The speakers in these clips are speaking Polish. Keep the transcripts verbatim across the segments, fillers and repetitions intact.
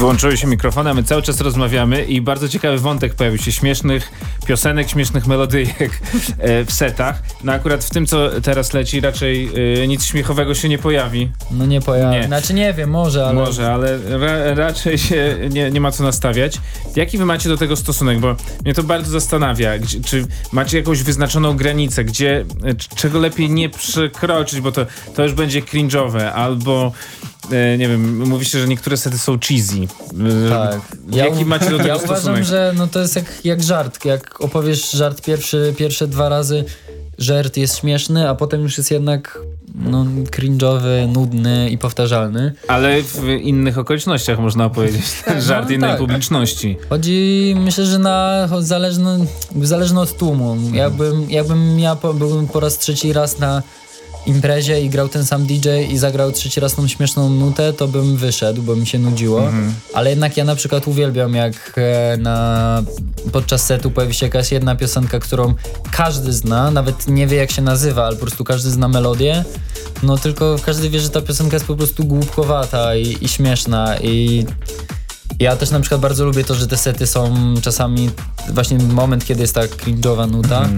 Wyłączyły się mikrofony, a my cały czas rozmawiamy i bardzo ciekawy wątek pojawił się. Śmiesznych piosenek, śmiesznych melodyjek w setach. No akurat w tym, co teraz leci, raczej y, nic śmiechowego się nie pojawi. No nie pojawi. Nie. Znaczy nie wiem, może, ale... Może, ale ra, raczej się nie, nie ma co nastawiać. Jaki wy macie do tego stosunek? Bo mnie to bardzo zastanawia. Gdzie, czy macie jakąś wyznaczoną granicę, gdzie czego lepiej nie przekroczyć, bo to, to już będzie cringe'owe, albo e, nie wiem, mówi się, że niektóre sety są cheesy. Tak. Jaki ja, macie do tego ja stosunek? uważam, że no to jest jak, jak żart. Jak opowiesz żart pierwszy, pierwsze dwa razy, żart jest śmieszny, a potem już jest jednak no, cringe'owy, nudny i powtarzalny. Ale w innych okolicznościach można opowiedzieć ten żart no, innej tak. publiczności. Chodzi, myślę, że na zależno, zależno od tłumu. Jakbym, jakbym ja po, byłbym po raz trzeci raz na imprezie i grał ten sam D J i zagrał trzeci raz tą śmieszną nutę, to bym wyszedł, bo mi się nudziło. Mhm. Ale jednak ja na przykład uwielbiam, jak na, podczas setu pojawi się jakaś jedna piosenka, którą każdy zna, nawet nie wie jak się nazywa, ale po prostu każdy zna melodię. No tylko każdy wie, że ta piosenka jest po prostu głupkowata i, i śmieszna i ja też na przykład bardzo lubię to, że te sety są czasami właśnie moment, kiedy jest ta cringe'owa nuta, mm.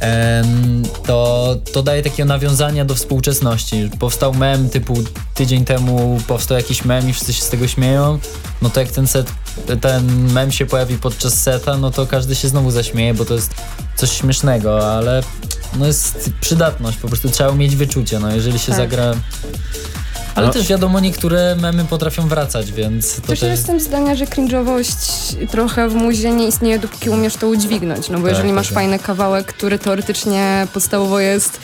em, to, to daje takie nawiązania do współczesności. Powstał mem typu tydzień temu powstał jakiś mem i wszyscy się z tego śmieją, no to jak ten set, ten mem się pojawi podczas seta, no to każdy się znowu zaśmieje, bo to jest coś śmiesznego, ale no jest przydatność, po prostu trzeba mieć wyczucie, no jeżeli się tak. zagra... Ale no. też wiadomo, niektóre memy potrafią wracać, więc... To też też jestem zdania, że cringe'owość trochę w muzie nie istnieje, dopóki umiesz to udźwignąć. No bo tak, jeżeli masz tak. fajny kawałek, który teoretycznie podstawowo jest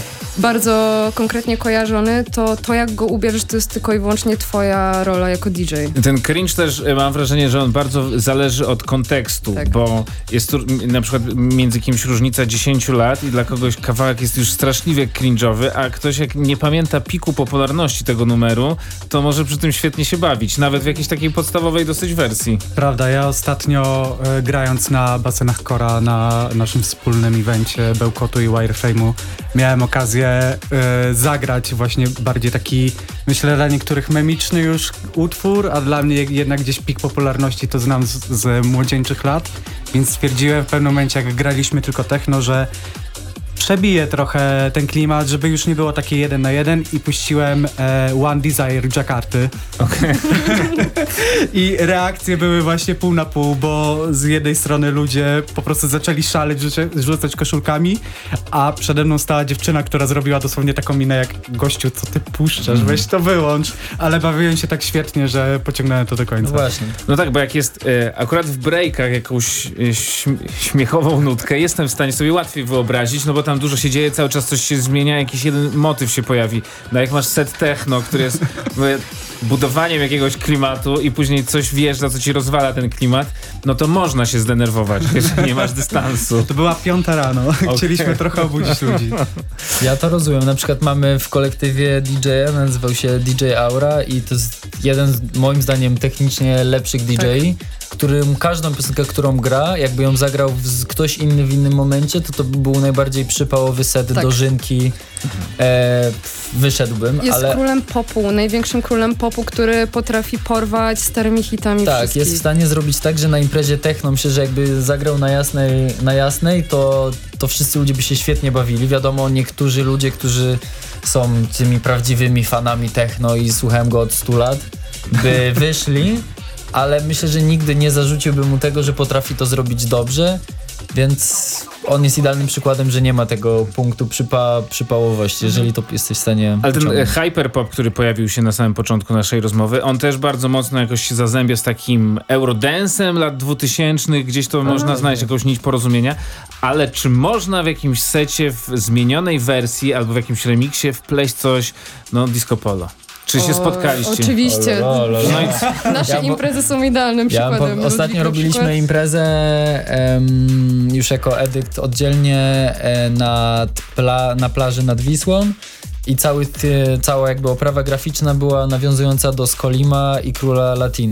bardzo konkretnie kojarzony, to to jak go ubierzesz, to jest tylko i wyłącznie twoja rola jako D J. Ten cringe też mam wrażenie, że on bardzo zależy od kontekstu, tak. bo jest tu na przykład między kimś różnica dziesięciu lat i dla kogoś kawałek jest już straszliwie cringe'owy, a ktoś jak nie pamięta piku popularności tego numeru, to może przy tym świetnie się bawić, nawet w jakiejś takiej podstawowej dosyć wersji. Prawda, ja ostatnio e, grając na basenach Kora na naszym wspólnym evencie Bełkotu i Wireframe'u miałem okazję e, zagrać właśnie bardziej taki, myślę, dla niektórych memiczny już utwór, a dla mnie jednak gdzieś pik popularności to znam z, z młodzieńczych lat, więc stwierdziłem w pewnym momencie, jak graliśmy tylko techno, że przebiję trochę ten klimat, żeby już nie było takie jeden na jeden i puściłem e, One Desire Jakarty. Okay. I reakcje były właśnie pół na pół, bo z jednej strony ludzie po prostu zaczęli szaleć, rzucać koszulkami, a przede mną stała dziewczyna, która zrobiła dosłownie taką minę jak gościu, co ty puszczasz, mm. weź to wyłącz. Ale bawiłem się tak świetnie, że pociągnąłem to do końca. No właśnie. No tak, bo jak jest e, akurat w breakach jakąś e, śm śmiechową nutkę, jestem w stanie sobie łatwiej wyobrazić, no bo tam dużo się dzieje, cały czas coś się zmienia, jakiś jeden motyw się pojawi. No jak masz set techno, który jest budowaniem jakiegoś klimatu i później coś wjeżdża, co ci rozwala ten klimat, no to można się zdenerwować, jeżeli nie masz dystansu. To była piąta rano. Okay. Chcieliśmy trochę obudzić ludzi. Ja to rozumiem. Na przykład mamy w kolektywie D J, nazywał się D J Aura i to jest jeden z moim zdaniem technicznie lepszych D J, tak. którym każdą piosenkę, którą gra, jakby ją zagrał w, ktoś inny w innym momencie, to to by był najbardziej przypałowy set, tak. dożynki. E, wyszedłbym, jest ale... królem popu, największym królem popu, który potrafi porwać starymi hitami tak, wszystkich. jest w stanie zrobić tak, że na imprezie techno, myślę, że jakby zagrał na jasnej, na jasnej to, to wszyscy ludzie by się świetnie bawili. Wiadomo, niektórzy ludzie, którzy są tymi prawdziwymi fanami techno i słuchałem go od stu lat, by wyszli, ale myślę, że nigdy nie zarzuciłbym mu tego, że potrafi to zrobić dobrze, więc on jest idealnym przykładem, że nie ma tego punktu przypa przypałowości, jeżeli to jesteś w stanie... Ale ten wyciągnąć. hyperpop, który pojawił się na samym początku naszej rozmowy, on też bardzo mocno jakoś się zazębia z takim eurodance'em lat dwutysięcznych, gdzieś to A, można znaleźć jakąś nić porozumienia, ale czy można w jakimś secie w zmienionej wersji albo w jakimś remiksie wpleść coś, no disco polo? Czy się o, spotkaliście? Oczywiście. O, lo, lo, lo. No Nasze ja imprezy są idealnym ja przykładem. Po, ostatnio robiliśmy przykład. imprezę um, już jako Edykt oddzielnie e, nad pla, na plaży nad Wisłą i cały ty, cała jakby oprawa graficzna była nawiązująca do Skolima i Króla Latin.